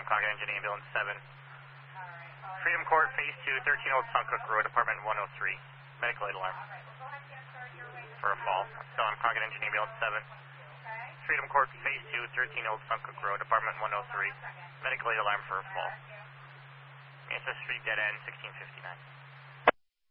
Concord Engine Ambulance 7. Freedom Court, Phase 2, 13 Old Suncook Road, Apartment 103. Medical aid alarm. For a fall. Still on Concord Engine Ambulance 7. Freedom Court, Phase 2, 13 Old Suncook Road, Apartment 103. Medical aid alarm for a fall. Manchester Street, dead end, 1659.